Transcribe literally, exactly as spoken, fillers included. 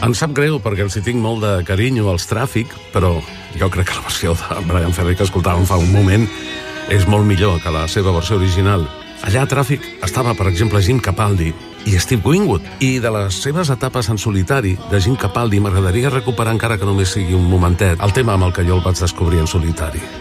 Em sap greu perquè els hi tinc molt de carinyo als Tràfic, però jo crec que la versió de Bryan Ferry que escoltàvem fa un moment és molt millor que la seva versió original. Allà a Tràfic estava, per exemple, Jim Capaldi i Steve Winwood. I de les seves etapes en solitari de Jim Capaldi m'agradaria recuperar, encara que només sigui un momentet, el tema amb el que jo el vaig descobrir en solitari.